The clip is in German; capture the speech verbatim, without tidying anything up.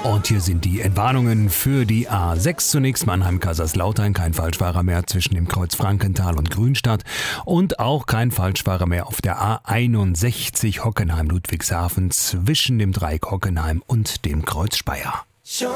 Und hier sind die Entwarnungen für die A sechs. Zunächst Mannheim-Kaiserslautern, kein Falschfahrer mehr zwischen dem Kreuz Frankenthal und Grünstadt. Und auch kein Falschfahrer mehr auf der A einundsechzig Hockenheim-Ludwigshafen zwischen dem Dreieck Hockenheim und dem Kreuz Speyer.